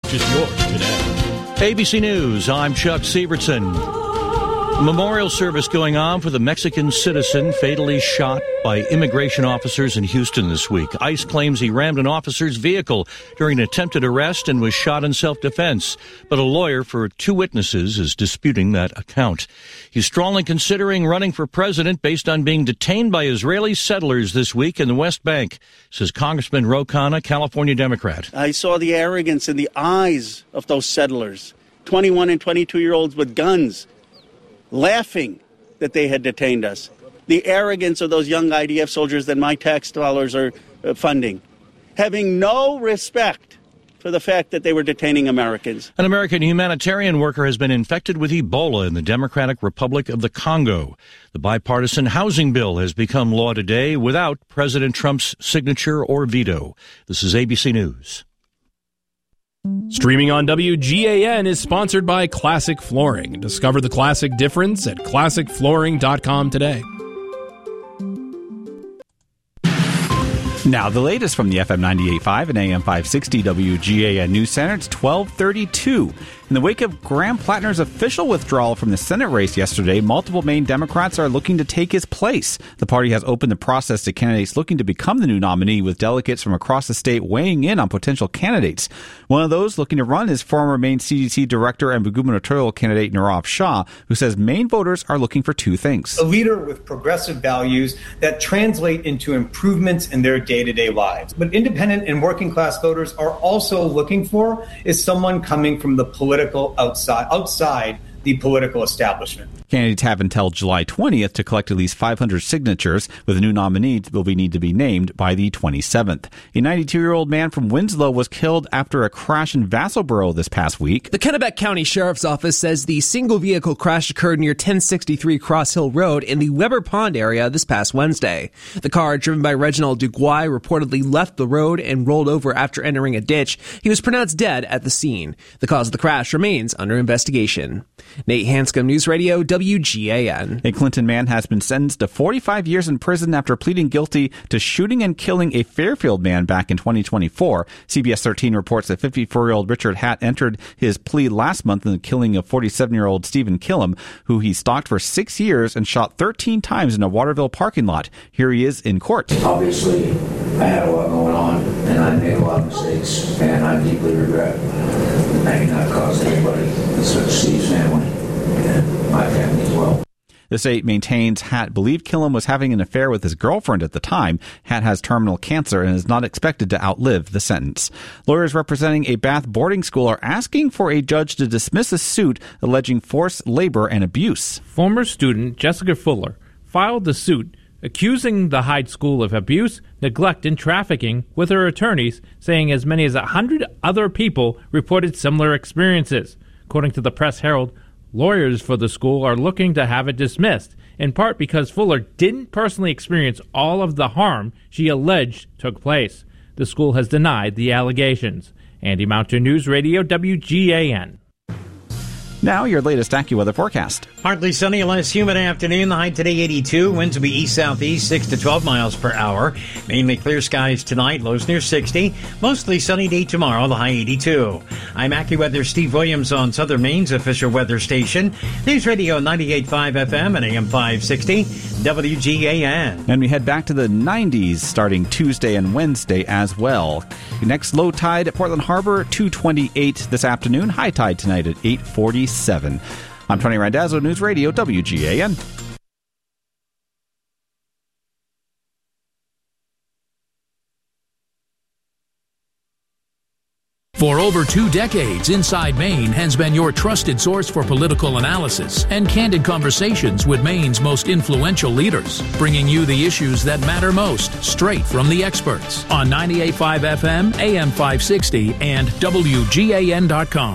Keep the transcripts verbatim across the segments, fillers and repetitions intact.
just yours today. A B C News, I'm Chuck Sievertson. Memorial service going on for the Mexican citizen fatally shot by immigration officers in Houston this week. ICE claims he rammed an officer's vehicle during an attempted arrest and was shot in self-defense. But a lawyer for two witnesses is disputing that account. He's strongly considering running for president based on being detained by Israeli settlers this week in the West Bank, says Congressman Ro Khanna, California Democrat. I saw the arrogance in the eyes of those settlers, twenty-one and twenty-two-year-olds with guns, laughing that they had detained us. The arrogance of those young I D F soldiers that my tax dollars are uh, funding, having no respect for the fact that they were detaining Americans. An American humanitarian worker has been infected with Ebola in the Democratic Republic of the Congo. The bipartisan housing bill has become law today without President Trump's signature or veto. This is A B C News. Streaming on W G A N is sponsored by Classic Flooring. Discover the classic difference at classic flooring dot com today. Now, the latest from the F M ninety-eight point five and A M five sixty W G A N News Center. It's twelve thirty-two. In the wake of Graham Plattner's official withdrawal from the Senate race yesterday, multiple Maine Democrats are looking to take his place. The party has opened the process to candidates looking to become the new nominee, with delegates from across the state weighing in on potential candidates. One of those looking to run is former Maine C D C director and gubernatorial candidate Nirav Shah, who says Maine voters are looking for two things. A leader with progressive values that translate into improvements in their day-to-day lives. But independent and working class voters are also looking for is someone coming from the political outside outside the political establishment. Candidates have until July twentieth to collect at least five hundred signatures, with a new nominee will be need to be named by the twenty-seventh. A ninety-two-year-old man from Winslow was killed after a crash in Vassalboro this past week. The Kennebec County Sheriff's Office says the single-vehicle crash occurred near ten sixty-three Cross Hill Road in the Weber Pond area this past Wednesday. The car, driven by Reginald Duguay, reportedly left the road and rolled over after entering a ditch. He was pronounced dead at the scene. The cause of the crash remains under investigation. Nate Hanscom, News Radio, W G A N. A Clinton man has been sentenced to forty-five years in prison after pleading guilty to shooting and killing a Fairfield man back in twenty twenty-four. C B S thirteen reports that fifty-four-year-old Richard Hatt entered his plea last month in the killing of forty-seven-year-old Stephen Killam, who he stalked for six years and shot thirteen times in a Waterville parking lot. Here he is in court. Obviously, I had a lot going on, and I made a lot of mistakes, and I deeply regret having not caused anybody, except Steve's family and my family as well. The state maintains Hatt believed Killam was having an affair with his girlfriend at the time. Hatt has terminal cancer and is not expected to outlive the sentence. Lawyers representing a Bath boarding school are asking for a judge to dismiss a suit alleging forced labor and abuse. Former student Jessica Fuller filed the suit accusing the Hyde School of abuse, neglect, and trafficking, with her attorneys saying as many as one hundred other people reported similar experiences. According to the Press Herald, lawyers for the school are looking to have it dismissed, in part because Fuller didn't personally experience all of the harm she alleged took place. The school has denied the allegations. Andy Mountain, News Radio, W G A N. Now, your latest AccuWeather forecast. Partly sunny, less humid afternoon. The high today eighty-two. Winds will be east-southeast, six to twelve miles per hour. Mainly clear skies tonight. Lows near sixty. Mostly sunny day tomorrow. The high eighty-two. I'm AccuWeather Steve Williams on Southern Maine's official weather station. News Radio ninety-eight point five F M and A M five sixty. W G A N. And we head back to the nineties starting Tuesday and Wednesday as well. Next low tide at Portland Harbor, two twenty-eight this afternoon. High tide tonight at eight forty-seven. I'm Tony Randazzo, News Radio, W G A N. For over two decades, Inside Maine has been your trusted source for political analysis and candid conversations with Maine's most influential leaders, bringing you the issues that matter most, straight from the experts, on ninety-eight point five F M, A M five sixty, and W G A N dot com.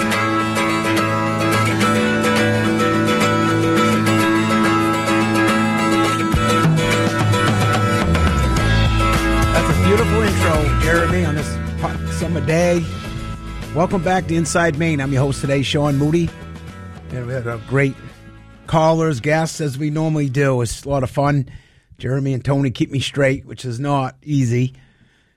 That's a beautiful intro, Jeremy, on this summer day. Welcome back to Inside Maine. I'm your host today, Sean Moody. And we had a great callers, guests, as we normally do. It's a lot of fun. Jeremy and Tony keep me straight, which is not easy.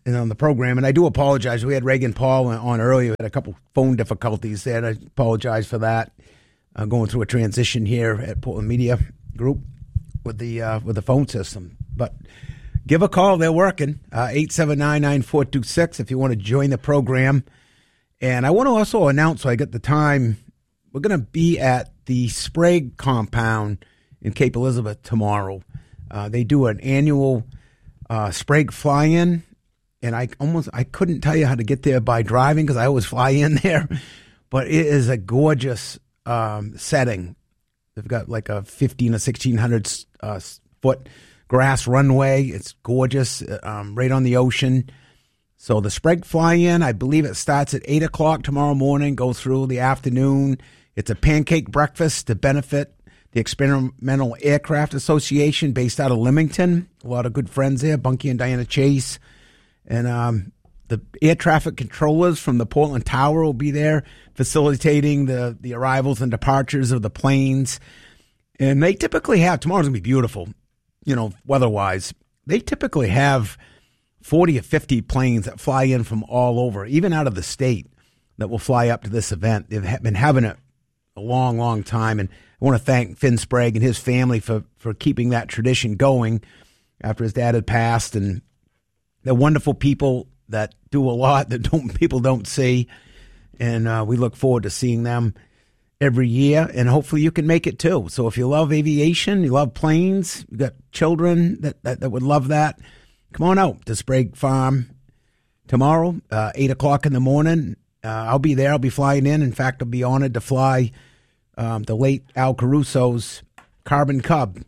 and on the program, and I do apologize. We had Reagan Paul on earlier. We had a couple phone difficulties there. I apologize for that. Uh, going through a transition here at Portland Media Group with the uh, with the phone system. But give a call. They're working. Uh, eight seven nine, nine four two six if you want to join the program. And I want to also announce, so I get the time, we're going to be at the Sprague compound in Cape Elizabeth tomorrow. Uh, they do an annual uh, Sprague fly-in, and I almost I couldn't tell you how to get there by driving because I always fly in there. But it is a gorgeous um, setting. They've got like a fifteen or sixteen hundred uh, foot grass runway. It's gorgeous, um, right on the ocean. So the Sprague fly-in, I believe it starts at eight o'clock tomorrow morning, goes through the afternoon. It's a pancake breakfast to benefit the Experimental Aircraft Association based out of Leamington. A lot of good friends there, Bunky and Diana Chase. And um, the air traffic controllers from the Portland Tower will be there facilitating the, the arrivals and departures of the planes. And they typically have, tomorrow's going to be beautiful, you know, weather-wise. They typically have forty or fifty planes that fly in from all over, even out of the state, that will fly up to this event. They've been having it a long, long time. And I want to thank Finn Sprague and his family for, for keeping that tradition going after his dad had passed. And they're wonderful people that do a lot that don't people don't see. And uh, we look forward to seeing them every year. And hopefully you can make it too. So if you love aviation, you love planes, you got children that, that, that would love that, come on out to Sprague Farm tomorrow, uh, eight o'clock in the morning. Uh, I'll be there. I'll be flying in. In fact, I'll be honored to fly um, the late Al Caruso's Carbon Cub.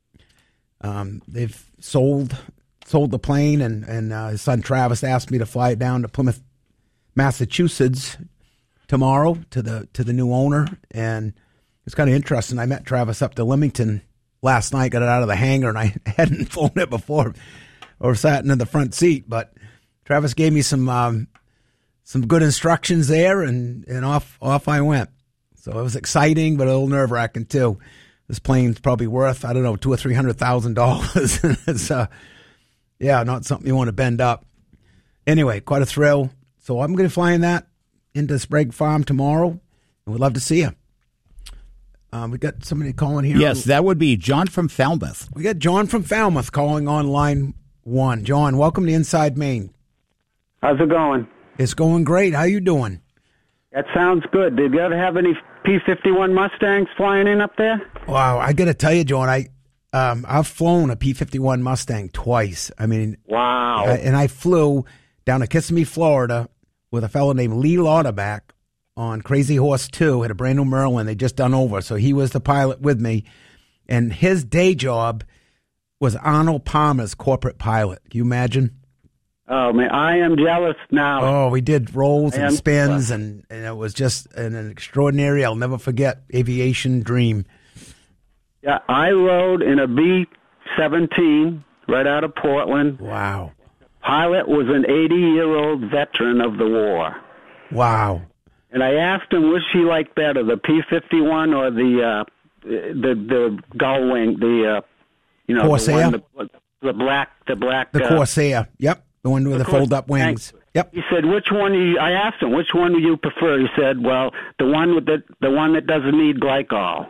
Um, they've sold sold the plane, and, and uh, his son Travis asked me to fly it down to Plymouth, Massachusetts tomorrow to the to the new owner. And it's kind of interesting. I met Travis up to Leamington last night, got it out of the hangar, and I hadn't flown it before or sat in the front seat. But Travis gave me some um, some good instructions there, and, and off off I went. So it was exciting, but a little nerve wracking too. This plane's probably worth, I don't know, two or three hundred thousand dollars. It's uh, yeah, not something you want to bend up. Anyway, quite a thrill. So I'm going to fly in that into Sprague Farm tomorrow, and we'd love to see you. Um, we got somebody calling here. Yes, that would be John from Falmouth. We got John from Falmouth calling on line one. John, welcome to Inside Maine. How's it going? It's going great. How you doing? That sounds good. Did you ever have any P fifty-one Mustangs flying in up there? Wow, I got to tell you, John, I um, I've flown a P fifty-one Mustang twice. I mean, wow. I, and I flew down to Kissimmee, Florida, with a fellow named Lee Lauterbach on Crazy Horse two, had a brand new Merlin they just done over. So he was the pilot with me, and his day job was Arnold Palmer's corporate pilot. Can you imagine? Oh, man, I am jealous now. Oh, we did rolls I and am- spins, and, and it was just an, an extraordinary, I'll never forget, aviation dream. Yeah, I rode in a B seventeen right out of Portland. Wow. Pilot was an eighty-year-old veteran of the war. Wow. And I asked him, which he liked better, the P fifty-one or the uh, the the gull wing, the uh, you know, Corsair? the, one, the, the black, the black, The uh, Corsair. Yep. The one with the the Corsair. fold-up wings. Yep. He said, "Which one do you?" I asked him, "Which one do you prefer?" He said, "Well, the one with the the one that doesn't need glycol."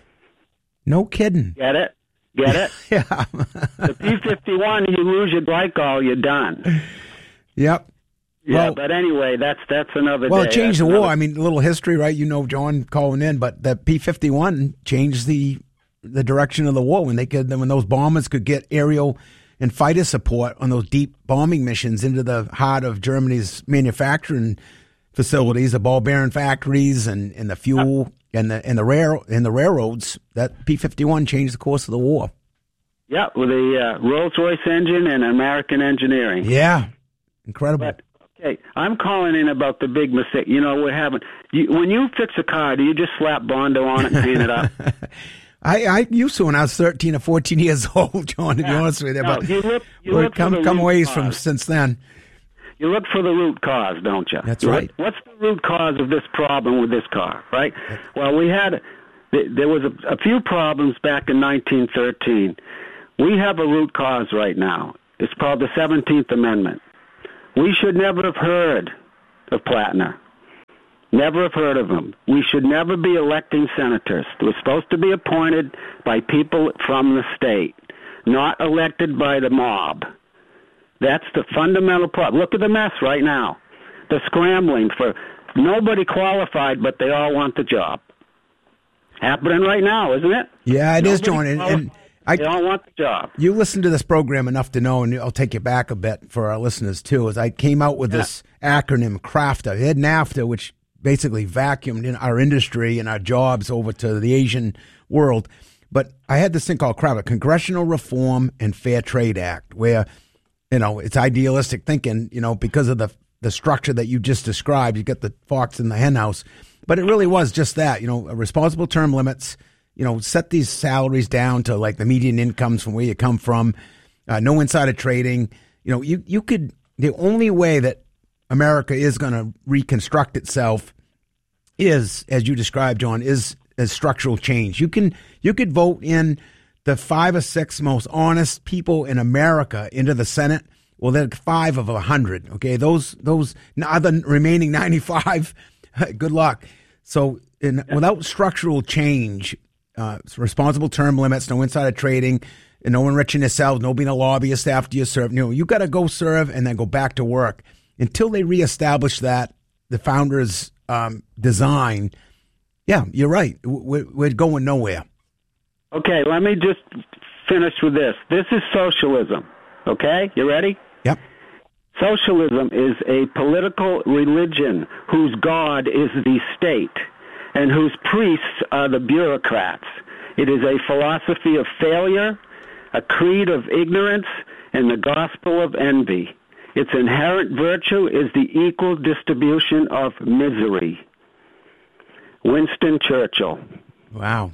No kidding. Get it? Get it? Yeah. The P fifty-one, you lose your glycol, you're done. Yep. Yeah, Well- but anyway, that's that's another Well, day. it changed That's the war. another- I mean, a little history, right? You know, John calling in, but the P fifty-one changed the the direction of the war when they could when those bombers could get aerial and fighter support on those deep bombing missions into the heart of Germany's manufacturing facilities, the ball bearing factories, and, and the fuel and the and the rail and the railroads. That P fifty-one changed the course of the war. Yeah, with the uh, Rolls-Royce engine and American engineering. Yeah, incredible. But, okay, I'm calling in about the big mistake. You know, we're having you, when you fix a car, do you just slap Bondo on it and paint it up? I, I used to when I was thirteen or fourteen years old, John, to be honest with you. No, But you look- you we're look for come, the come root ways cause. from since then. You look for the root cause, don't you? That's What- right. What's the root cause of this problem with this car, right? Well, we had, there was a, a few problems back in nineteen thirteen. We have a root cause right now. It's called the seventeenth Amendment. We should never have heard of Plattner. Never have heard of him. We should never be electing senators. We're supposed to be appointed by people from the state, not elected by the mob. That's the fundamental problem. Look at the mess right now. The scrambling for nobody qualified, but they all want the job. Happening right now, isn't it? Yeah, it nobody is, John. And, and I, they all want the job. You listen to this program enough to know, and I'll take you back a bit for our listeners, too, as I came out with yeah. this acronym, CRAFTA. It had NAFTA, which basically vacuumed in our industry and our jobs over to the Asian world. But I had this thing called CRAFTA, Congressional Reform and Fair Trade Act, where, you know, it's idealistic thinking, you know, because of the the structure that you just described. You get the fox in the hen house. But it really was just that, you know, responsible term limits, you know, set these salaries down to like the median incomes from where you come from, uh, no insider trading. You know, you, you could, the only way that America is going to reconstruct itself is, as you described, John, is as structural change. You can you could vote in the five or six most honest people in America into the Senate. Well, they're five of a hundred. Okay, those those other remaining ninety-five. Good luck. So, in, without structural change, uh, responsible term limits, no insider trading, and no enriching yourself, no being a lobbyist after you serve. You know, you got to go serve and then go back to work until they reestablish that. The founders' um, design. Yeah, you're right. We're, we're going nowhere. Okay, let me just finish with this. This is socialism. Okay, you ready? Yep. Socialism is a political religion whose God is the state and whose priests are the bureaucrats. It is a philosophy of failure, a creed of ignorance, and the gospel of envy. Its inherent virtue is the equal distribution of misery. Winston Churchill. Wow.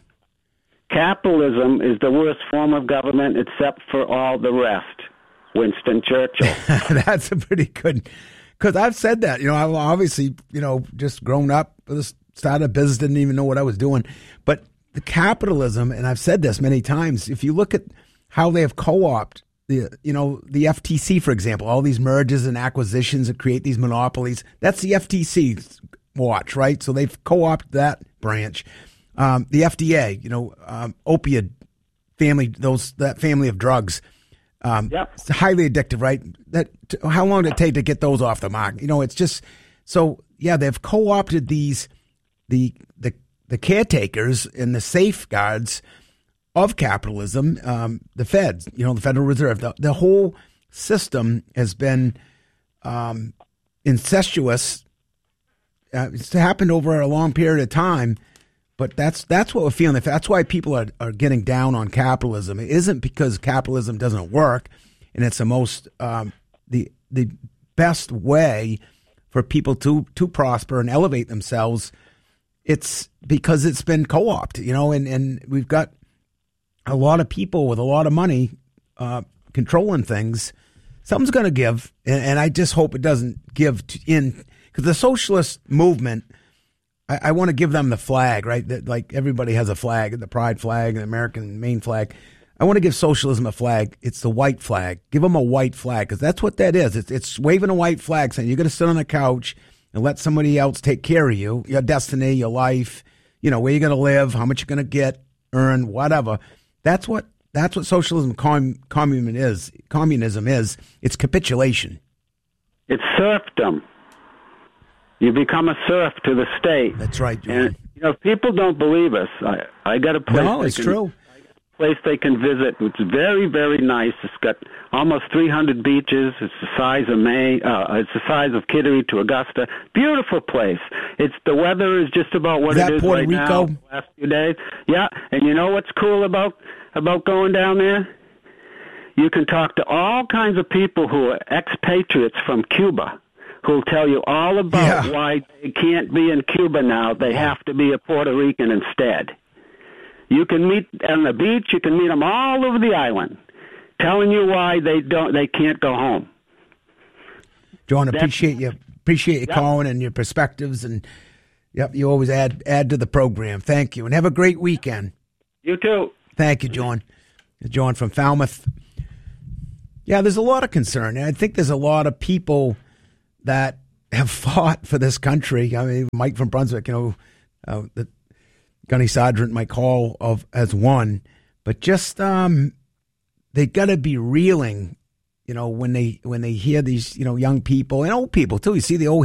Capitalism is the worst form of government except for all the rest. Winston Churchill. That's a pretty good, because I've said that. You know, I've obviously, you know, just grown up, started a business, didn't even know what I was doing. But the capitalism, and I've said this many times, if you look at how they have co-opted the, you know, the F T C, for example, all these mergers and acquisitions that create these monopolies, that's the F T C's watch, right? So they've co-opted that branch. Um, the F D A, you know, um, opiate family, those that family of drugs. Um, yep. It's highly addictive, right? That how long did it take to get those off the market? You know, it's just so yeah. They've co-opted these the the the caretakers and the safeguards of capitalism. Um, the Feds, you know, the Federal Reserve, the, the whole system has been um, incestuous. Uh, it's happened over a long period of time. But that's that's what we're feeling. That's why people are, are getting down on capitalism. It isn't because capitalism doesn't work, and it's the most um, the the best way for people to to prosper and elevate themselves. It's because it's been co-opted, you know, and, and we've got a lot of people with a lot of money uh, controlling things. Something's going to give, and, and I just hope it doesn't give to, in because the socialist movement. I want to give them the flag, right? That, like everybody has a flag, the pride flag, the American main flag. I want to give socialism a flag. It's the white flag. Give them a white flag because that's what that is. It's, it's waving a white flag saying you're going to sit on the couch and let somebody else take care of you, your destiny, your life, you know, where you're going to live, how much you're going to get, earn, whatever. That's what that's what socialism, com, communism is. Communism is. It's capitulation. It's serfdom. You become a serf to the state. That's right, John. And, you know, if people don't believe us, I, I got a place. No, it's can, true. Place they can visit. It's very, very nice. It's got almost three hundred beaches. It's the size of May. Uh, it's the size of Kittery to Augusta. Beautiful place. It's the weather is just about what is that it is Puerto right Rico? now. The last few days. Yeah, and you know what's cool about about going down there? You can talk to all kinds of people who are expatriates from Cuba, who'll tell you all about yeah. why they can't be in Cuba now. They have to be a Puerto Rican instead. You can meet on the beach. You can meet them all over the island, telling you why they don't. They can't go home. John, appreciate you. Appreciate you yep. calling and your perspectives, and yep, you always add add to the program. Thank you, and have a great weekend. You too. Thank you, John. John from Falmouth. Yeah, there's a lot of concern, and I think there's a lot of people that have fought for this country. I mean, Mike from Brunswick, you know, uh, the Gunny Sergeant Mike Hall of as one, but just um, they got to be reeling, you know, when they when they hear these, you know, young people and old people too. You see the old